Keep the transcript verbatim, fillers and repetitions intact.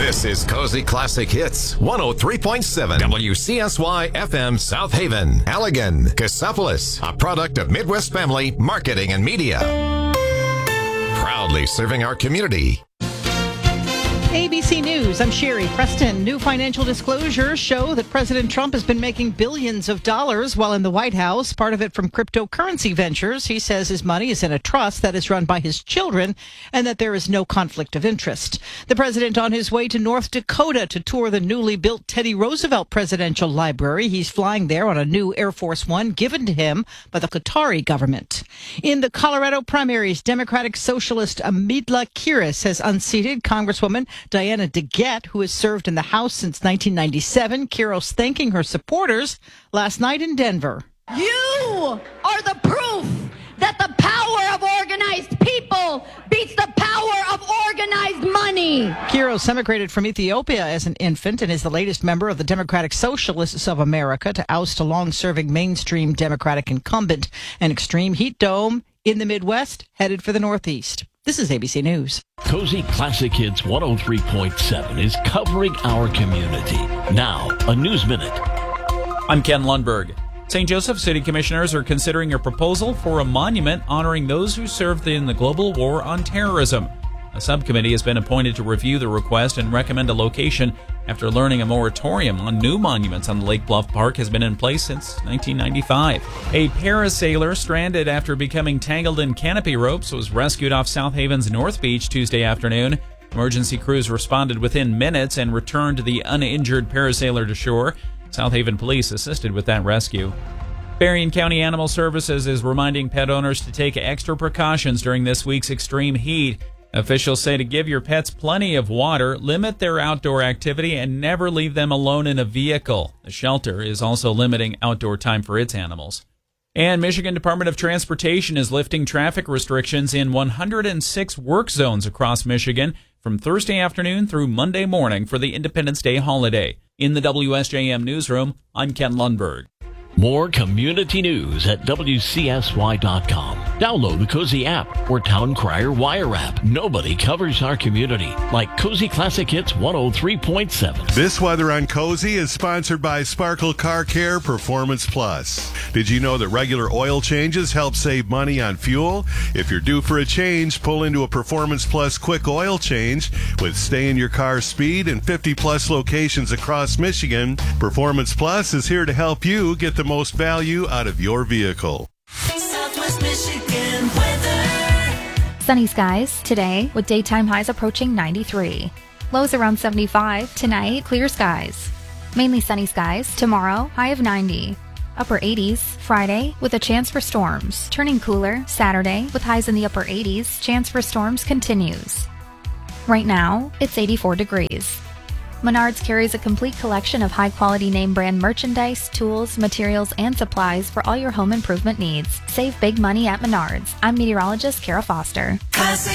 This is Cozy Classic Hits, one oh three point seven W C S Y F M South Haven, Allegan, Cassopolis, a product of Midwest Family Marketing and Media. Proudly serving our community. A B C News, I'm Sherry Preston. New financial disclosures show that President Trump has been making billions of dollars while in the White House, part of it from cryptocurrency ventures. He says his money is in a trust that is run by his children and that there is no conflict of interest. The president on his way to North Dakota to tour the newly built Teddy Roosevelt Presidential Library. He's flying there on a new Air Force One given to him by the Qatari government. In the Colorado primaries, Democratic Socialist Amidla Kiris has unseated Congresswoman Diana DeGette, who has served in the House since nineteen ninety-seven. Kiros thanking her supporters last night in Denver. You are the proof that the power of organized people beats the power of organized money. Kiros emigrated from Ethiopia as an infant and is the latest member of the Democratic Socialists of America to oust a long-serving mainstream Democratic incumbent. An extreme heat dome in the Midwest headed for the Northeast. This is A B C News. Cozy Classic Hits one oh three point seven is covering our community. Now, a News Minute. I'm Ken Lundberg. Saint Joseph City Commissioners are considering a proposal for a monument honoring those who served in the global war on terrorism. A subcommittee has been appointed to review the request and recommend a location after learning a moratorium on new monuments on the Lake Bluff Park has been in place since nineteen ninety-five. A parasailer stranded after becoming tangled in canopy ropes was rescued off South Haven's North Beach Tuesday afternoon. Emergency crews responded within minutes and returned the uninjured parasailer to shore. South Haven police assisted with that rescue. Berrien County Animal Services is reminding pet owners to take extra precautions during this week's extreme heat. Officials say to give your pets plenty of water, limit their outdoor activity, and never leave them alone in a vehicle. The shelter is also limiting outdoor time for its animals. And Michigan Department of Transportation is lifting traffic restrictions in one hundred six work zones across Michigan from Thursday afternoon through Monday morning for the Independence Day holiday. In the W S J M newsroom, I'm Ken Lundberg. More community news at W C S Y dot com. Download the Cozy app or Town Crier Wire app. Nobody covers our community like Cozy Classic Hits one oh three point seven. This weather on Cozy is sponsored by Sparkle Car Care Performance Plus. Did you know that regular oil changes help save money on fuel? If you're due for a change, pull into a Performance Plus quick oil change with stay in your car speed and fifty plus locations across Michigan. Performance Plus is here to help you get the most value out of your vehicle. Southwest Michigan weather. Sunny skies today with daytime highs approaching ninety-three. Lows around seventy-five. Tonight, clear skies. Mainly sunny skies. Tomorrow, high of ninety. Upper eighties. Friday with a chance for storms. Turning cooler Saturday with highs in the upper eighties. Chance for storms continues. Right now, it's eighty-four degrees. Menards carries a complete collection of high-quality name-brand merchandise, tools, materials, and supplies for all your home improvement needs. Save big money at Menards. I'm meteorologist Kara Foster. Classic